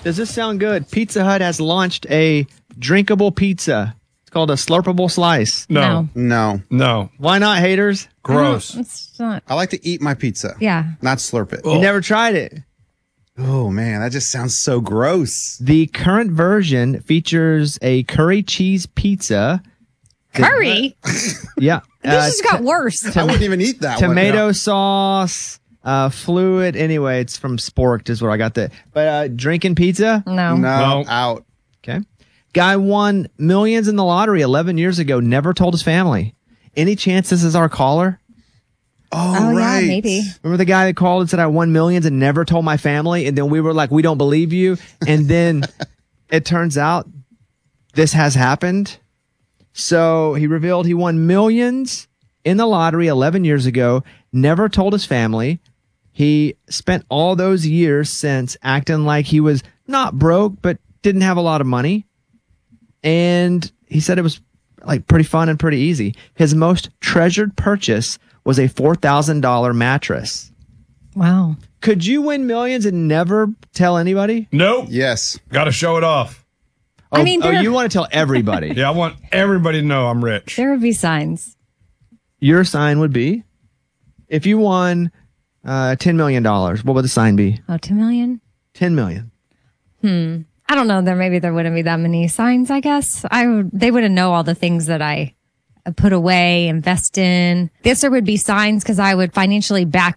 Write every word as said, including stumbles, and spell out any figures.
Does this sound good? Pizza Hut has launched a drinkable pizza. It's called a slurpable slice. No. No. No. Why not, haters? Gross. It's not. I like to eat my pizza. Yeah. Not slurp it. You never tried it. Oh, man. That just sounds so gross. The current version features a curry cheese pizza. Curry? Yeah. This uh, just got worse. I wouldn't even eat that tomato one. sauce, uh, fluid. Anyway, it's from Sporked is where I got that. But uh, drinking pizza? No. No, No. out. Okay. Guy won millions in the lottery eleven years ago, never told his family. Any chance this is our caller? Oh, Oh, right. yeah, maybe. Remember the guy that called and said, I won millions and never told my family? And then we were like, we don't believe you. And then it turns out this has happened. So he revealed he won millions in the lottery eleven years ago, never told his family. He spent all those years since acting like he was not broke, but didn't have a lot of money. And he said it was like pretty fun and pretty easy. His most treasured purchase was a four thousand dollars mattress. Wow. Could you win millions and never tell anybody? Nope. Yes. Got to show it off. Oh, I mean, oh, there- you want to tell everybody. Yeah, I want everybody to know I'm rich. There would be signs. Your sign would be, if you won uh, ten million dollars, what would the sign be? Oh, two million? ten million dollars. I don't know. There maybe there wouldn't be that many signs, I guess. I would, they wouldn't know all the things that I put away, invest in. This there would be signs because I would financially back